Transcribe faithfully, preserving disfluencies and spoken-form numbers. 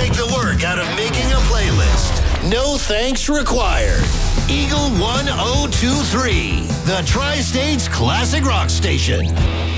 take the work out of making a playlist. No thanks required. Eagle one oh two three, the Tri-States Classic Rock Station.